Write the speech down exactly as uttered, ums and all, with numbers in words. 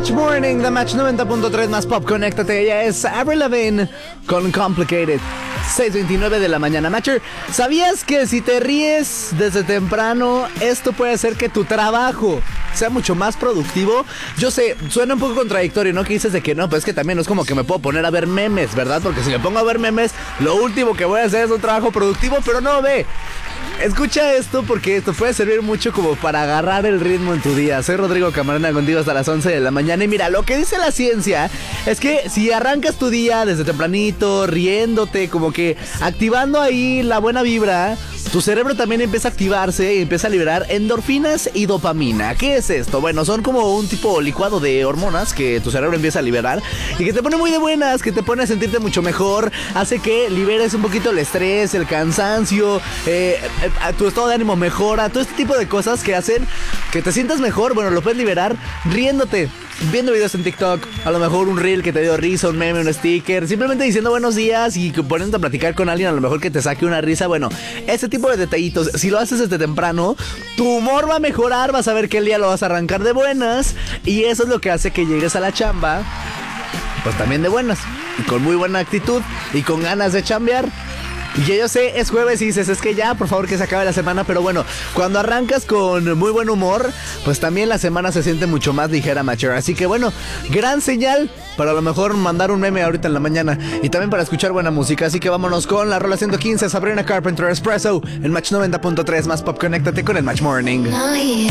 Match Morning, The Match noventa punto tres más pop. Conéctate, ella es Avril Lavigne con Complicated. seis veintinueve de la mañana. Matcher, ¿sabías que si te ríes desde temprano, esto puede hacer que tu trabajo sea mucho más productivo? Yo sé, suena un poco contradictorio, ¿no? Que dices de que no, pues es que también no es como que me puedo poner a ver memes, ¿verdad? Porque si me pongo a ver memes, lo último que voy a hacer es un trabajo productivo, pero no, ve. Escucha esto porque esto puede servir mucho como para agarrar el ritmo en tu día. Soy Rodrigo Camarena contigo hasta las once de la mañana. Y mira, lo que dice la ciencia es que si arrancas tu día desde tempranito, riéndote, como que activando ahí la buena vibra, tu cerebro también empieza a activarse y empieza a liberar endorfinas y dopamina. ¿Qué es esto? Bueno, son como un tipo licuado de hormonas que tu cerebro empieza a liberar y que te pone muy de buenas, que te pone a sentirte mucho mejor, hace que liberes un poquito el estrés, el cansancio, eh, eh, tu estado de ánimo mejora, todo este tipo de cosas que hacen que te sientas mejor. Bueno, lo puedes liberar riéndote, viendo videos en TikTok, a lo mejor un reel que te dio risa, un meme, un sticker, simplemente diciendo buenos días y poniéndote a platicar con alguien a lo mejor que te saque una risa. Bueno, ese tipo de detallitos, si lo haces desde temprano, tu humor va a mejorar, vas a ver que el día lo vas a arrancar de buenas y eso es lo que hace que llegues a la chamba pues también de buenas y con muy buena actitud y con ganas de chambear. Y yo sé, es jueves y dices, es que ya, por favor que se acabe la semana, pero bueno, cuando arrancas con muy buen humor, pues también la semana se siente mucho más ligera, Matcher. Así que bueno, gran señal para a lo mejor mandar un meme ahorita en la mañana y también para escuchar buena música. Así que vámonos con la rola ciento quince, Sabrina Carpenter, Espresso, en Match noventa punto tres más pop. Conéctate con el Match Morning. No, he